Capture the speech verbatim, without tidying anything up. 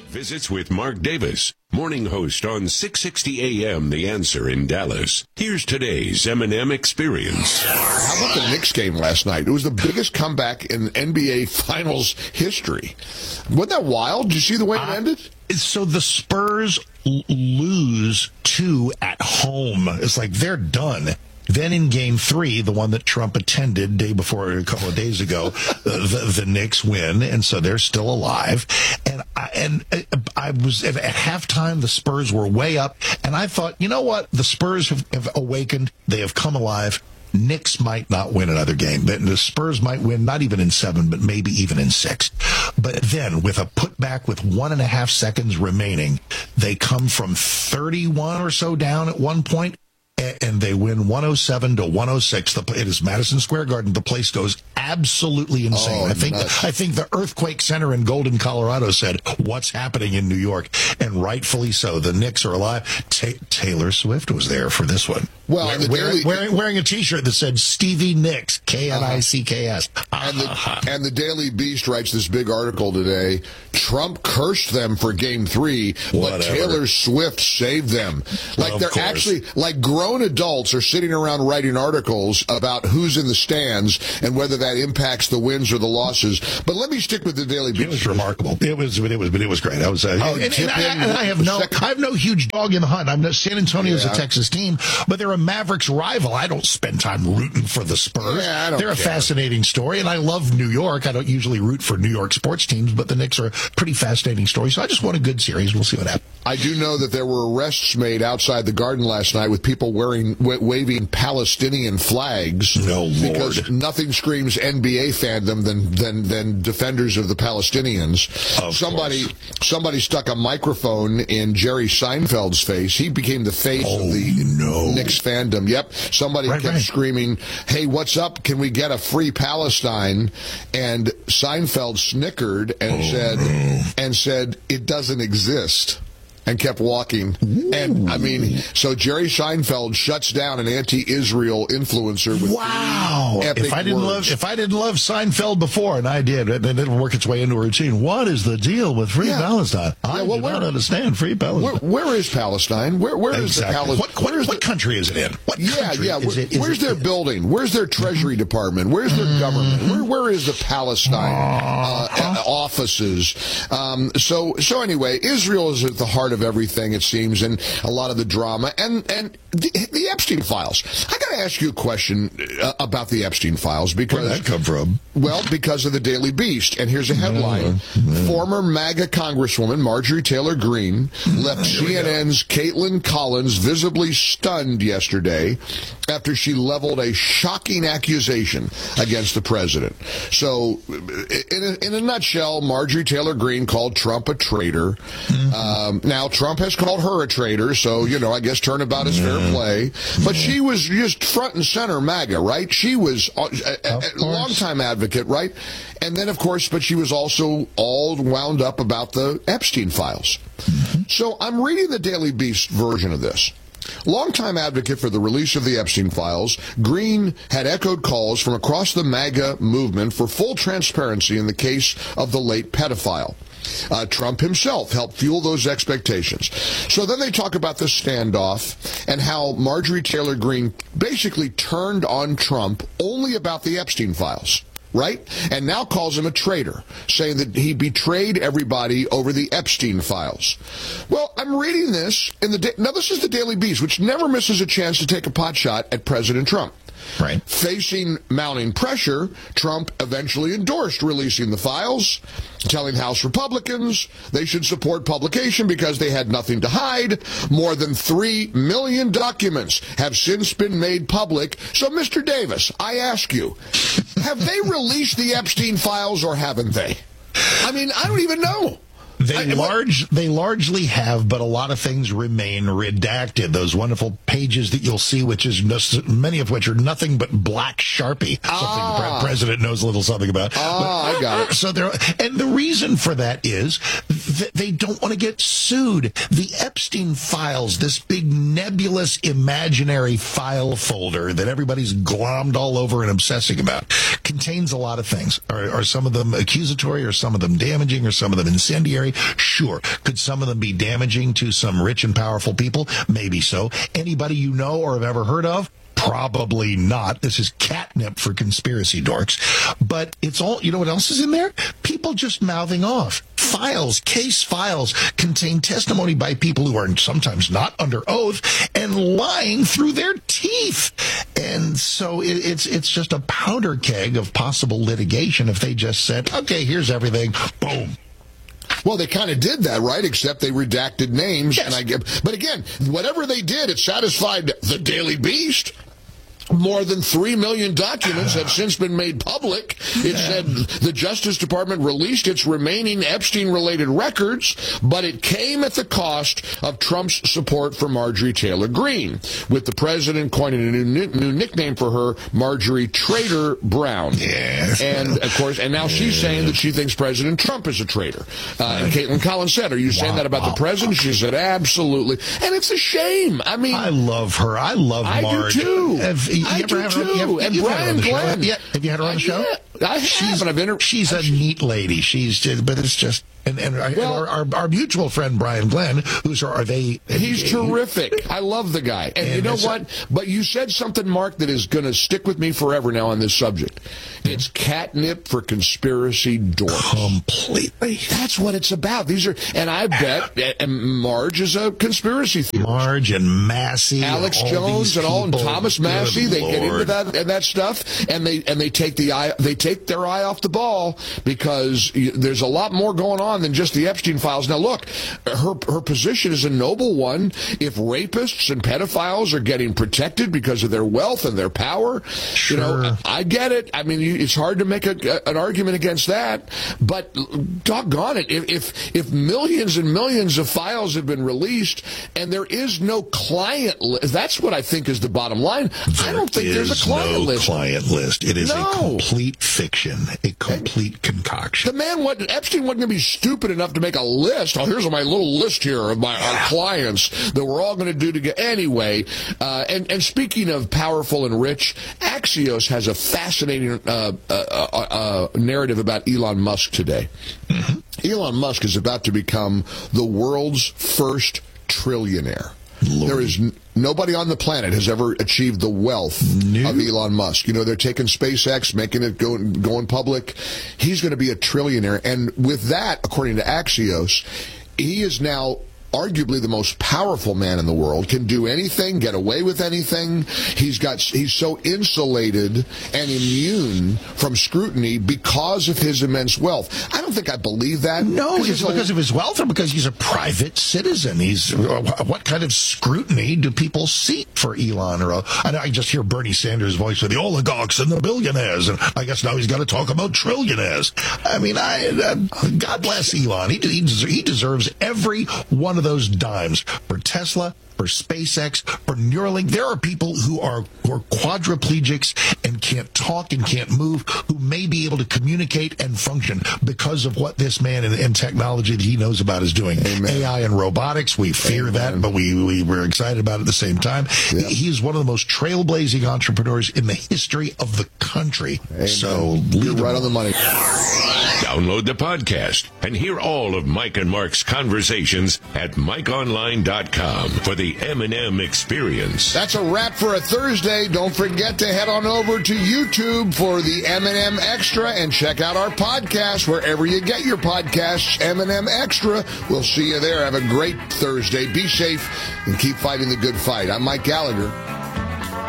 Visits with Mark Davis, morning host on six sixty A M The Answer in Dallas. Here's today's M and M Experience. How about the Knicks game last night? It was the biggest comeback in N B A Finals history. Wasn't that wild? Did you see the way it uh, ended? So the Spurs l- lose two at home. It's like they're done. Then in game three, the one that Trump attended day before a couple of days ago, the, the Knicks win, and so they're still alive. And I, and I was at, at halftime, the Spurs were way up, and I thought, you know what? The Spurs have, have awakened. They have come alive. Knicks might not win another game. The Spurs might win, not even in seven, but maybe even in six. But then, with a putback with one and a half seconds remaining, they come from thirty-one or so down at one point, and they win one oh seven to one oh six. The, it is Madison Square Garden. The place goes absolutely insane. Oh, I think nuts. I think the Earthquake Center in Golden, Colorado said, "What's happening in New York?" And rightfully so. The Knicks are alive. Ta- Taylor Swift was there for this one. Well, wearing, the Daily, wearing, wearing a T-shirt that said Stevie Nicks, K N I C K S. And the, and the Daily Beast writes this big article today. Trump cursed them for game three, Whatever. but Taylor Swift saved them. Like Of they're course. actually, like grown adults are sitting around writing articles about who's in the stands and whether that impacts the wins or the losses. But let me stick with the Daily Beast. It was remarkable. It was, but it was, but it was great. I was, uh, Oh, and, and, tip I, in and I have no, second- I have no huge dog in the hunt. I'm not, San Antonio's Yeah. a Texas team, but they're a Mavericks rival. I don't spend time rooting for the Spurs. Yeah, I don't they're a care. fascinating story, and I love New York. I don't usually root for New York sports teams, but the Knicks are a pretty fascinating story. So I just want a good series. We'll see what happens. I do know that there were arrests made outside the Garden last night with people wearing wa- waving Palestinian flags. No, Lord. Because nothing screams N B A fandom than than than defenders of the Palestinians. Of somebody course. somebody stuck a microphone in Jerry Seinfeld's face. He became the face Oh, of the no. Knicks fandom. Yep. Somebody Right, kept right. screaming, "Hey, what's up? Can we get a free Palestine?" And Seinfeld snickered and Oh, said no. and said it doesn't exist. And kept walking. Ooh. And, I mean, so Jerry Seinfeld shuts down an anti-Israel influencer with Wow! epic If I didn't words. love, if I didn't love Seinfeld before, and I did, and then it'll work its way into a routine. What is the deal with Free Yeah. Palestine? I Yeah, well, do where- not understand Free Palestine. Where, where is Palestine? Where, where is exactly. the Palestine? What, what, what country is it in? What Yeah, country yeah. is Where- it? Is where's it, their building? Where's their Treasury Department? Where's their government? Where, where is the Palestine uh, uh, offices? Um, so, so anyway, Israel is at the heart of everything, it seems, and a lot of the drama and and the, the Epstein files. I got to ask you a question uh, about the Epstein files because Where'd that come from? Well, because of the Daily Beast. And here's a headline. Former MAGA Congresswoman Marjorie Taylor Greene left C N N's Caitlin Collins visibly stunned yesterday after she leveled a shocking accusation against the president. So, in a, in a nutshell, Marjorie Taylor Greene called Trump a traitor. Mm-hmm. Um, now, Trump has called her a traitor, so, you know, I guess turnabout is fair play. But she was just front and center MAGA, right? She was a, a, a longtime advocate, right? And then, of course, but she was also all wound up about the Epstein files. Mm-hmm. So I'm reading the Daily Beast version of this. Longtime advocate for the release of the Epstein files, Greene had echoed calls from across the MAGA movement for full transparency in the case of the late pedophile. Uh, Trump himself helped fuel those expectations. So then they talk about the standoff and how Marjorie Taylor Greene basically turned on Trump only about the Epstein files. Right? And now calls him a traitor, saying that he betrayed everybody over the Epstein files. Well, I'm reading this in the da- now this is the Daily Beast, which never misses a chance to take a pot shot at President Trump. Right. Facing mounting pressure, Trump eventually endorsed releasing the files, telling House Republicans they should support publication because they had nothing to hide. More than three million documents have since been made public. So, Mister Davis, I ask you, have they released the Epstein files or haven't they? I mean, I don't even know. They I- large, they largely have, but a lot of things remain redacted. Those wonderful pages that you'll see, which is no, many of which are nothing but black Sharpie. Ah. Something the pre- president knows a little something about. Ah, But- I got it. So there, and the reason for that is they don't want to get sued. The Epstein files, this big nebulous imaginary file folder that everybody's glommed all over and obsessing about, contains a lot of things. Are, are some of them accusatory, or some of them damaging, or some of them incendiary? Sure. Could some of them be damaging to some rich and powerful people? Maybe so. Anybody you know or have ever heard of? Probably not. This is catnip for conspiracy dorks. But it's all, you know what else is in there? People just mouthing off. Files, case files, contain testimony by people who are sometimes not under oath and lying through their teeth. And so it, it's it's just a powder keg of possible litigation if they just said, okay, here's everything, boom. Well, they kind of did that, right? Except they redacted names. Yes. And I get, but again, whatever they did, it satisfied the Daily Beast. More than three million documents have since been made public. It said the Justice Department released its remaining Epstein-related records, but it came at the cost of Trump's support for Marjorie Taylor Greene, with the president coining a new, new nickname for her, Marjorie Traitor Brown. Yes. And, of course, and now she's saying that she thinks President Trump is a traitor. Uh, and Caitlin Collins said, are you saying wow, that about wow, the president? wow. She said, absolutely. And it's a shame. I mean, I love her. I love I Marge. do, too. Have, you I ever do had her, too. you have, And you've had her Brian on the show? Glenn. Yeah. Have you had her on the show? Yeah, I have. She's, and I've inter- she's a neat lady. She's just, but it's just, and, and, Well, and our, our, our mutual friend Brian Glenn, who's our, are they? He's terrific. I love the guy. And, And you know it's- what? But you said something, Mark, that is going to stick with me forever now on this subject. It's catnip for conspiracy dorks. Completely. That's what it's about. These are, and I bet uh, Marge is a conspiracy theorist. Marge and Massey, Alex and all Jones these and all, and people. Thomas Massey, Good they get into Lord. that and that stuff, and they and they take the eye, they take their eye off the ball, because y- there's a lot more going on than just the Epstein files. Now, look, her her position is a noble one. If rapists and pedophiles are getting protected because of their wealth and their power, Sure. you know, I, I get it. I mean, you, it's hard to make a, a, an argument against that, but doggone it, if, if if millions and millions of files have been released and there is no client list, that's what I think is the bottom line. I don't think there's is a client no list. client list. It is No. a complete fiction, a complete concoction. The man, what Epstein wasn't going to be stupid enough to make a list. Oh, here's my little list here of my our clients that we're all going to do to get anyway. Uh, and and speaking of powerful and rich, Axios has a fascinating uh, uh, uh, uh, narrative about Elon Musk today. Mm-hmm. Elon Musk is about to become the world's first trillionaire. Lord. There is n- nobody on the planet has ever achieved the wealth No. of Elon Musk. You know, they're taking SpaceX, making it go going public. He's going to be a trillionaire, and with that, according to Axios, he is now arguably the most powerful man in the world, can do anything, get away with anything. He's got he's so insulated and immune from scrutiny because of his immense wealth. I don't think I believe that. No, Because it's there's a- because of his wealth or because he's a private citizen. He's what kind of scrutiny do people seek for Elon? Or I, I just hear Bernie Sanders' voice with the oligarchs and the billionaires, and I guess now he's got to talk about trillionaires. I mean, I uh, God bless Elon. He he, deser- he deserves every one of those dimes for Tesla, for SpaceX, for Neuralink. There are people who are, who are quadriplegics and can't talk and can't move, who may be able to communicate and function because of what this man and, and technology that he knows about is doing. Amen. A I and robotics, we fear Amen. that, but we, we we're excited about it at the same time. Yeah. He is one of the most trailblazing entrepreneurs in the history of the country. Amen. So You're leave him right on the money. Download the podcast and hear all of Mike and Mark's conversations at mike online dot com for the M and M experience. That's a wrap for a Thursday. Don't forget to head on over to YouTube for the M and M Extra and check out our podcast wherever you get your podcasts, M and M Extra. We'll see you there. Have a great Thursday. Be safe and keep fighting the good fight. I'm Mike Gallagher.